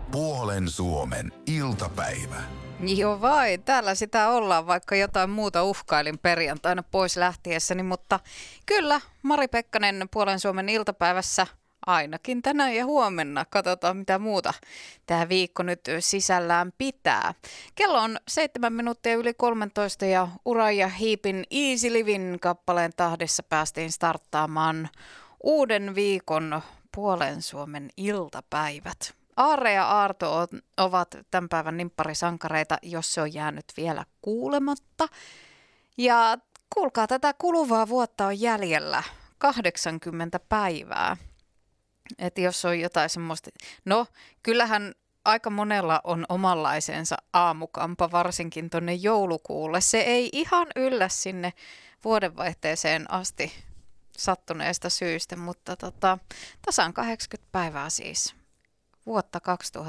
Puolen Suomen iltapäivä. Joo vai, täällä sitä ollaan, vaikka jotain muuta uhkailin perjantaina pois lähtiessäni, mutta kyllä Mari Pekkanen Puolen Suomen iltapäivässä ainakin tänään ja huomenna. Katsotaan mitä muuta tämä viikko nyt sisällään pitää. Kello on 7 minuuttia yli 13 ja Uriah Heepin Easy Living -kappaleen tahdissa päästiin starttaamaan uuden viikon Puolen Suomen iltapäivät. Aarre ja Aarto ovat tämän päivän nimpparisankareita, jos se on jäänyt vielä kuulematta. Ja kuulkaa, tätä kuluvaa vuotta on jäljellä 80 päivää. Että jos on jotain semmoista, no kyllähän aika monella on omanlaisensa aamukampa, varsinkin tuonne joulukuulle. Se ei ihan yllä sinne vuodenvaihteeseen asti sattuneesta syystä, mutta tasan 80 päivää siis. Vuotta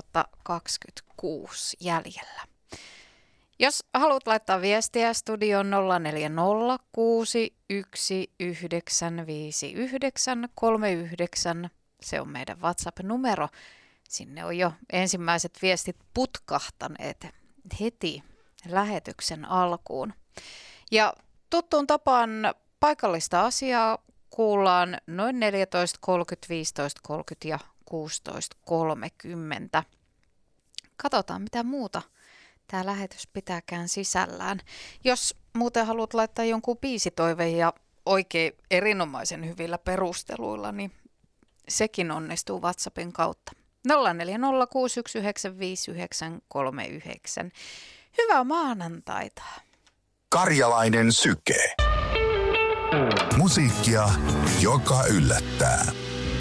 2026 jäljellä. Jos haluat laittaa viestiä studioon 040 6195939, se on meidän WhatsApp-numero. Sinne on jo ensimmäiset viestit putkahtaneet heti lähetyksen alkuun. Ja tuttuun tapaan paikallista asiaa kuullaan noin 14.30, 15.30 ja 16.30. Katsotaan mitä muuta tämä lähetys pitääkään sisällään. Jos muuten haluat laittaa jonkun biisitoiveen ja oikein erinomaisen hyvillä perusteluilla, niin sekin onnistuu WhatsAppin kautta. 0406195939. Hyvää maanantaita. Karjalainen Syke. Musiikkia, joka yllättää.